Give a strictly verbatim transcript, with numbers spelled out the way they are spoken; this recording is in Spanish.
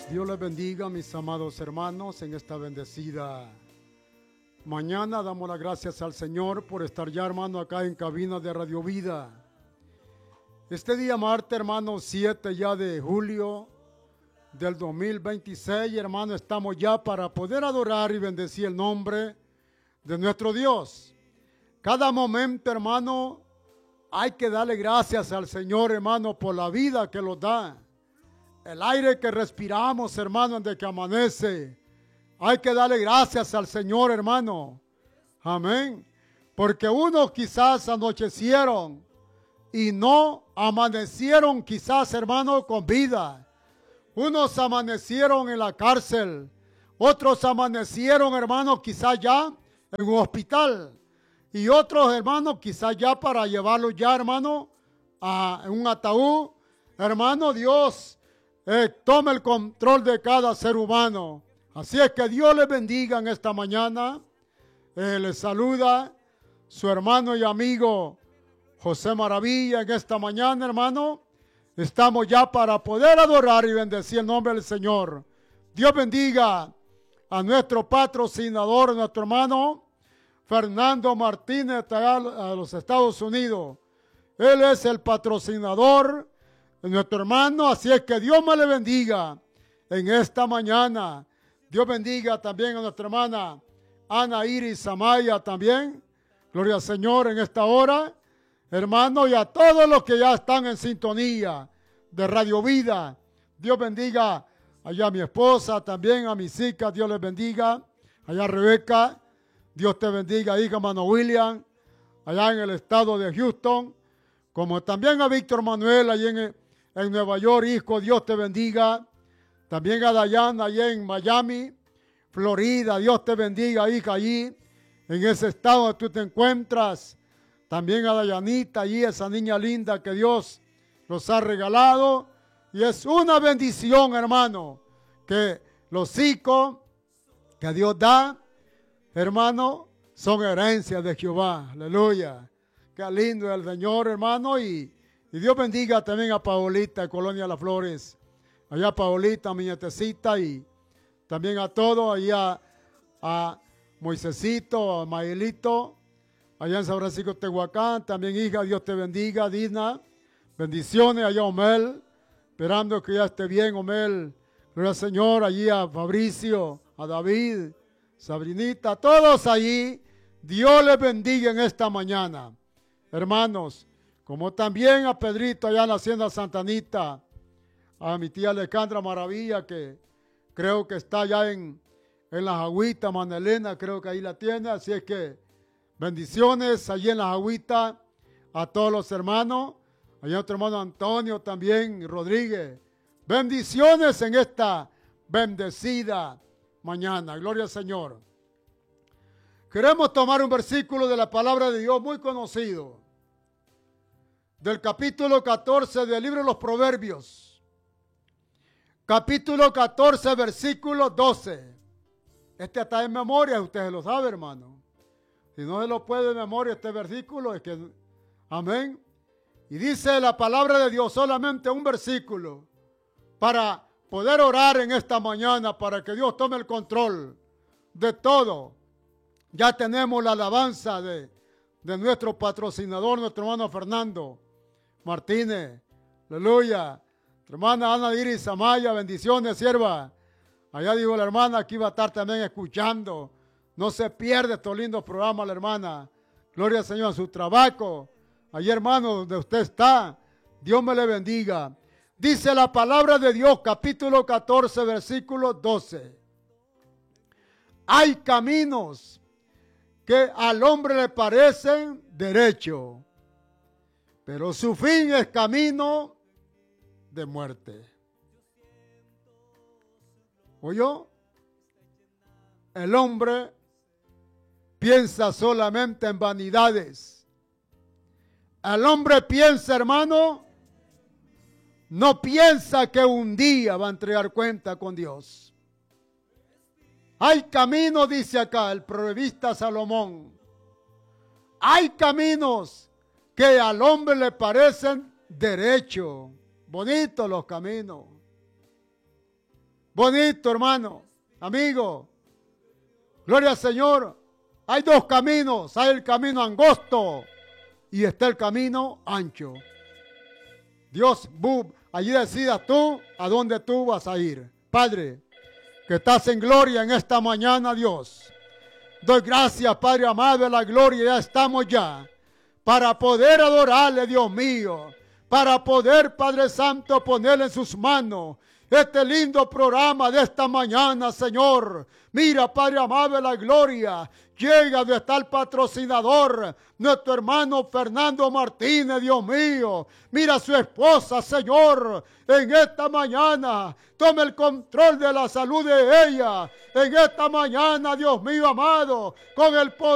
Dios les bendiga, mis amados hermanos, en esta bendecida mañana. Damos las gracias al Señor por estar ya, hermano, acá en cabina de Radio Vida. Este día martes, hermano, siete ya de julio del dos mil veintiséis, hermano, estamos ya para poder adorar y bendecir el nombre de nuestro Dios. Cada momento, hermano, hay que darle gracias al Señor, hermano, por la vida que nos da. El aire que respiramos, hermano, desde que amanece. Hay que darle gracias al Señor, hermano. Amén. Porque unos quizás anochecieron y no amanecieron quizás, hermano, con vida. Unos amanecieron en la cárcel. Otros amanecieron, hermano, quizás ya en un hospital. Y otros, hermano, quizás ya para llevarlos ya, hermano, a un ataúd. Hermano, Dios Eh, tome el control de cada ser humano. Así es que Dios les bendiga en esta mañana. Eh, les saluda su hermano y amigo José Maravilla en esta mañana, hermano. Estamos ya para poder adorar y bendecir el nombre del Señor. Dios bendiga a nuestro patrocinador, nuestro hermano Fernando Martínez, a los Estados Unidos. Él es el patrocinador de nuestro hermano, así es que Dios me le bendiga en esta mañana. Dios bendiga también a nuestra hermana Ana Iris Amaya también. Gloria al Señor en esta hora, hermano, y a todos los que ya están en sintonía de Radio Vida. Dios bendiga allá a mi esposa, también a mis hijas, Dios les bendiga. Allá Rebeca, Dios te bendiga, hija, hermano William, allá en el estado de Houston, como también a Víctor Manuel, allá en En Nueva York, hijo, Dios te bendiga. También a Dayana allá en Miami, Florida, Dios te bendiga, hija, allí, en ese estado donde tú te encuentras. También a Dayanita, allí, esa niña linda que Dios nos ha regalado. Y es una bendición, hermano, que los hijos que Dios da, hermano, son herencias de Jehová. Aleluya. Qué lindo es el Señor, hermano, y Y Dios bendiga también a Paolita de Colonia Las Flores. Allá Paolita, mi nietecita, y también a todos, allá a Moisésito, a Maelito, allá en San Francisco Tehuacán. También, hija, Dios te bendiga, Dina. Bendiciones allá a Omel, esperando que ya esté bien, Omel. Gloria al Señor, allí a Fabricio, a David, Sabrinita, todos allí. Dios les bendiga en esta mañana, hermanos. Como también a Pedrito allá en la Hacienda Santa Anita, a mi tía Alejandra Maravilla, que creo que está allá en, en las agüitas, Manelena, creo que ahí la tiene. Así es que bendiciones allí en las agüitas a todos los hermanos. Allá nuestro hermano Antonio también, Rodríguez. Bendiciones en esta bendecida mañana. Gloria al Señor. Queremos tomar un versículo de la palabra de Dios muy conocido, del capítulo catorce del libro de los Proverbios. Capítulo catorce, versículo doce. Este está en memoria, usted lo sabe, hermano. Si no se lo puede de memoria este versículo, es que, amén. Y dice la palabra de Dios, solamente un versículo, para poder orar en esta mañana, para que Dios tome el control de todo. Ya tenemos la alabanza de, de nuestro patrocinador, nuestro hermano Fernando Martínez, aleluya. Hermana Ana Iris Amaya, bendiciones, sierva. Allá dijo la hermana que iba a estar también escuchando. No se pierde estos lindos programas, la hermana. Gloria al Señor a su trabajo. Allí, hermano, donde usted está, Dios me le bendiga. Dice la palabra de Dios, capítulo catorce, versículo doce. Hay caminos que al hombre le parecen derechos, pero su fin es camino de muerte. ¿Oyó? El hombre piensa solamente en vanidades. El hombre piensa, hermano, no piensa que un día va a entregar cuenta con Dios. Hay caminos, dice acá el proverbista Salomón. Hay caminos que al hombre le parecen derechos. Bonitos los caminos. Bonito, hermano, amigo. Gloria al Señor. Hay dos caminos. Hay el camino angosto y está el camino ancho. Dios, allí decidas tú a dónde tú vas a ir. Padre, que estás en gloria en esta mañana, Dios. Doy gracias, Padre amado, de la gloria. Ya estamos ya para poder adorarle, Dios mío. Para poder, Padre Santo, ponerle en sus manos este lindo programa de esta mañana, Señor. Mira, Padre amado de la gloria, llega donde está el patrocinador, nuestro hermano Fernando Martínez, Dios mío. Mira a su esposa, Señor, en esta mañana. Tome el control de la salud de ella. En esta mañana, Dios mío amado, con el poder